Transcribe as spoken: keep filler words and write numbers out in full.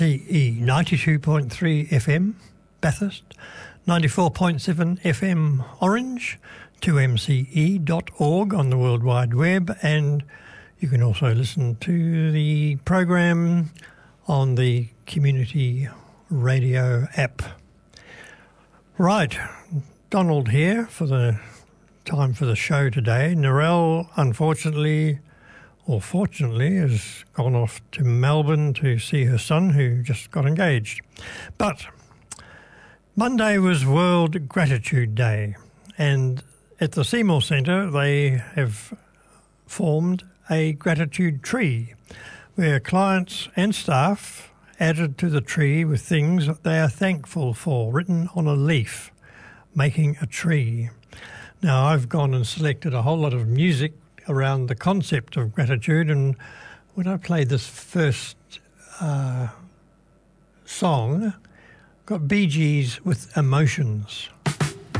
C E ninety-two point three F M Bathurst, ninety-four point seven F M Orange, two M C E dot org on the World Wide Web, and you can also listen to the program on the Community Radio app. Right, Donald here for the time for the show today. Narelle, unfortunately, or fortunately, has gone off to Melbourne to see her son who just got engaged. But Monday was World Gratitude Day, and at the Seymour Centre they have formed a gratitude tree where clients and staff added to the tree with things that they are thankful for, written on a leaf, making a tree. Now, I've gone and selected a whole lot of music around the concept of gratitude, and when I played this first uh, song, got Bee Gees with Emotions.